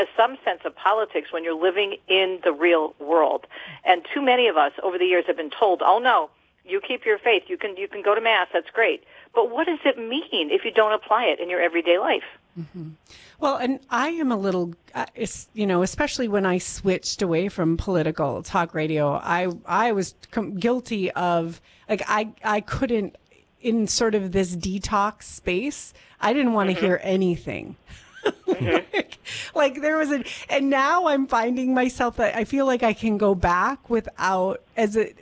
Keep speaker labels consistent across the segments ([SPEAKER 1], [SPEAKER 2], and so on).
[SPEAKER 1] some sense of politics when you're living in the real world. And too many of us over the years have been told, oh, no, you keep your faith. You can go to Mass. That's great. But what does it mean if you don't apply it in your everyday life?
[SPEAKER 2] Mm-hmm. Well, and I am a little, especially when I switched away from political talk radio, I was guilty of, like, I couldn't, in sort of this detox space, I didn't want to hear anything. like there was and now I'm finding myself that I feel like I can go back without, as a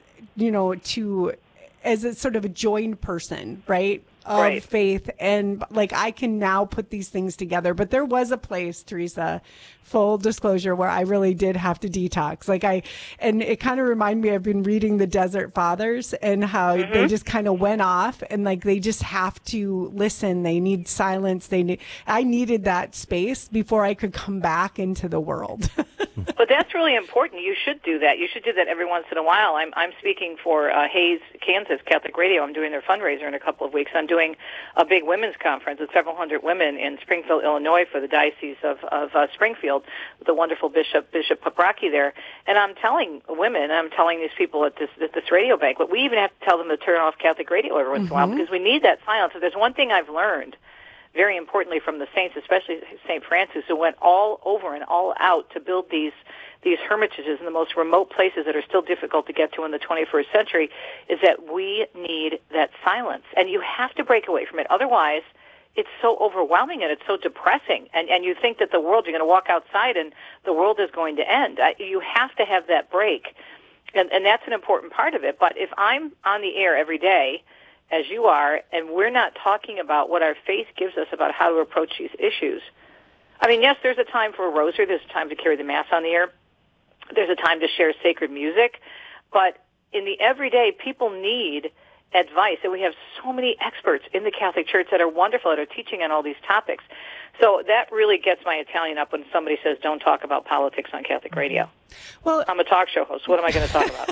[SPEAKER 2] sort of a joined person, right? Of faith, and like I can now put these things together. But there was a place, Teresa, full disclosure, where I really did have to detox. And it kind of reminded me, I've been reading the Desert Fathers and how they just kind of went off, and like they just have to listen. They need silence. I needed that space before I could come back into the world.
[SPEAKER 1] But that's really important. You should do that. You should do that every once in a while. I'm speaking for Hays, Kansas Catholic Radio. I'm doing their fundraiser in a couple of weeks. I'm doing a big women's conference with several hundred women in Springfield, Illinois, for the Diocese of Springfield, with the wonderful Bishop Paprocki there. And I'm telling women, I'm telling these people at this radio banquet, we even have to tell them to turn off Catholic radio every once in a while, because we need that silence. If there's one thing I've learned, very importantly, from the saints, especially St. Francis, who went all over and all out to build these hermitages in the most remote places that are still difficult to get to in the 21st century, is that we need that silence. And you have to break away from it. Otherwise, it's so overwhelming and it's so depressing. And you think that the world, you're going to walk outside and the world is going to end. You have to have that break. And that's an important part of it. But if I'm on the air every day, as you are, and we're not talking about what our faith gives us about how to approach these issues. I mean, yes, there's a time for a rosary. There's a time to carry the Mass on the air. There's a time to share sacred music. But in the everyday, people need advice. And we have so many experts in the Catholic Church that are wonderful, that are teaching on all these topics. So that really gets my Italian up when somebody says, don't talk about politics on Catholic radio. Well, I'm a talk show host. What am I going to talk about?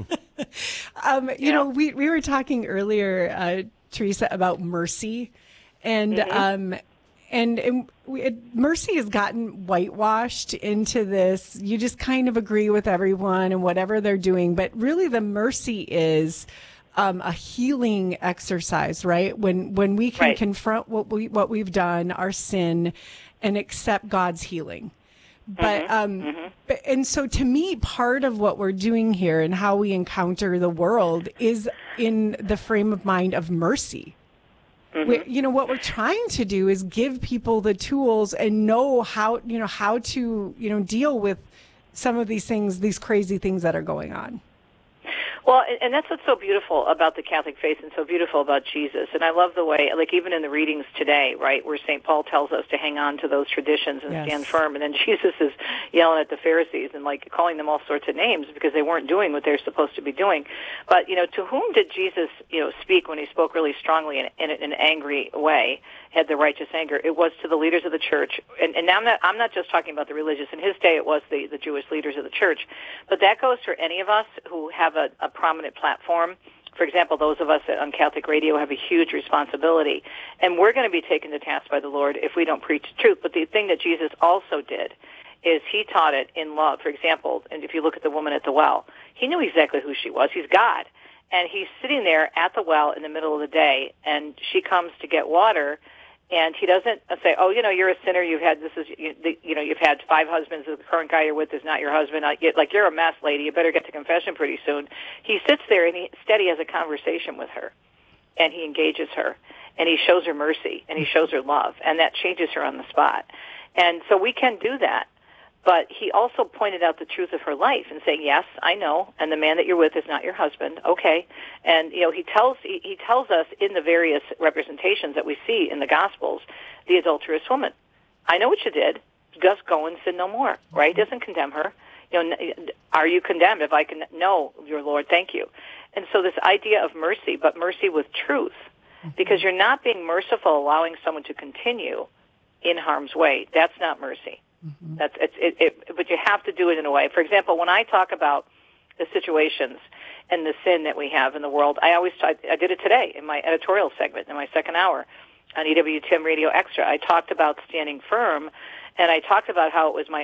[SPEAKER 2] We were talking earlier, Teresa, about mercy, and mercy has gotten whitewashed into this. You just kind of agree with everyone and whatever they're doing, but really the mercy is a healing exercise, right? When we can confront what we've done, our sin, and accept God's healing. But and so to me, part of what we're doing here and how we encounter the world is in the frame of mind of mercy. What we're trying to do is give people the tools and know how to deal with some of these things, these crazy things that are going on.
[SPEAKER 1] Well, and that's what's so beautiful about the Catholic faith and so beautiful about Jesus. And I love the way, like even in the readings today, right, where St. Paul tells us to hang on to those traditions and stand firm. And then Jesus is yelling at the Pharisees and like calling them all sorts of names because they weren't doing what they're supposed to be doing. But, to whom did Jesus, speak when he spoke really strongly in an angry way, had the righteous anger? It was to the leaders of the church. And now I'm not just talking about the religious. In his day, it was the Jewish leaders of the church. But that goes for any of us who have a prominent platform. For example, those of us on Catholic radio have a huge responsibility, and we're going to be taken to task by the Lord if we don't preach truth. But the thing that Jesus also did is he taught it in love. For example, and if you look at the woman at the well, he knew exactly who she was. He's God. And he's sitting there at the well in the middle of the day, and she comes to get water, and he doesn't say, "Oh, you're a sinner. You've had you've had 5 husbands. The current guy you're with is not your husband. You're a mess, lady. You better get to confession pretty soon." He sits there and instead he has a conversation with her, and he engages her, and he shows her mercy, and he shows her love, and that changes her on the spot. And so we can do that. But he also pointed out the truth of her life and saying, "Yes, I know, and the man that you're with is not your husband." Okay, and he tells us in the various representations that we see in the Gospels, the adulterous woman, "I know what you did. Just go and sin no more." Right? He doesn't condemn her. Are you condemned? If I can, no, your Lord, thank you. And so this idea of mercy, but mercy with truth, because you're not being merciful, allowing someone to continue in harm's way. That's not mercy. But you have to do it in a way. For example, when I talk about the situations and the sin that we have in the world, I did it today in my editorial segment in my second hour on EWTN Radio Extra. I talked about standing firm, and I talked about how it was my